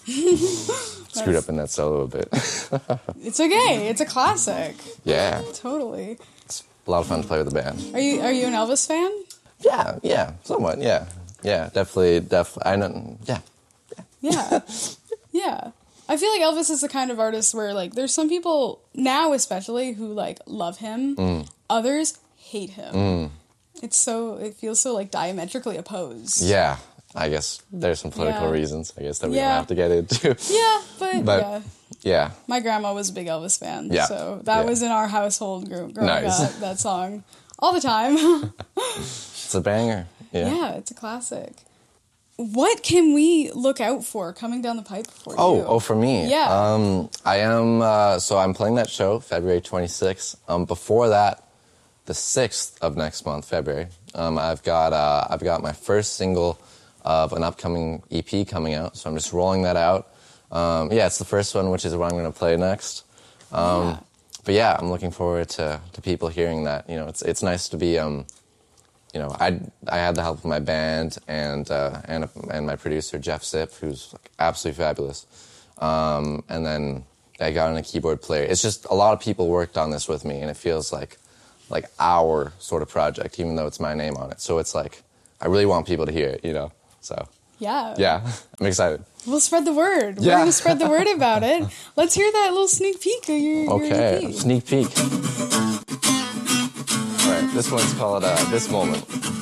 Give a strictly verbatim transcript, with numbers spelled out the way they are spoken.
Screwed up in that solo a bit. It's okay. It's a classic. Yeah. Totally. It's a lot of fun to play with the band. Are you Are you an Elvis fan? Yeah, yeah, somewhat, yeah. Yeah, definitely, definitely, I know, yeah. Yeah. Yeah. I feel like Elvis is the kind of artist where, like, there's some people, now especially, who, like, love him. Mm. Others hate him. Mm. It's so, it feels so, like, diametrically opposed. Yeah. I guess there's some political yeah. reasons, I guess, that we yeah. don't have to get into. Yeah, but, but yeah. Yeah. My grandma was a big Elvis fan. Yeah. So that yeah. was in our household growing nice. up, that song. All the time. It's a banger. Yeah. Yeah, it's a classic. What can we look out for coming down the pipe for oh, you? Oh, for me? Yeah. Um, I am, uh, so I'm playing that show February twenty-sixth. Um, before that, the sixth of next month, February, um, I've got uh, I've got my first single of an upcoming E P coming out, so I'm just rolling that out. Um, yeah, it's the first one, which is what I'm going to play next. Um, yeah. But yeah, I'm looking forward to, to people hearing that. You know, it's it's nice to be, um, you know, I I had the help of my band and uh, and and my producer Jeff Zipp, who's like absolutely fabulous. Um, and then I got in a keyboard player. It's just a lot of people worked on this with me, and it feels like like our sort of project, even though it's my name on it. So it's like I really want people to hear it, you know. So yeah, yeah, I'm excired. We'll spread the word. Yeah. We're gonna spread the word about it. Let's hear that little sneak peek of your, okay, your E P. Sneak peek. All right, this one's called uh, This Moment.